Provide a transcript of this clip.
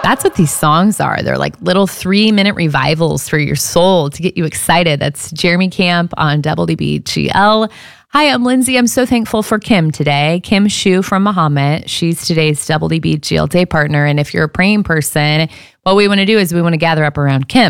That's what these songs are. They're like little 3-minute revivals for your soul to get you excited. That's Jeremy Camp on WBGL. Hi, I'm Lindsay. I'm so thankful for Kim today. Kim Shu from Muhammad. She's today's WBGL day partner. And if you're a praying person, what we want to do is we want to gather up around Kim.